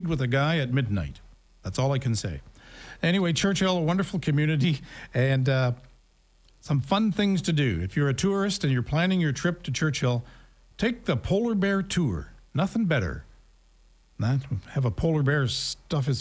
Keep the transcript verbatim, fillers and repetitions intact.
with a guy at midnight. That's all I can say. Anyway, Churchill, a wonderful community, and uh, some fun things to do. If you're a tourist and you're planning your trip to Churchill, take the polar bear tour. Nothing better. That have a polar bear stuff his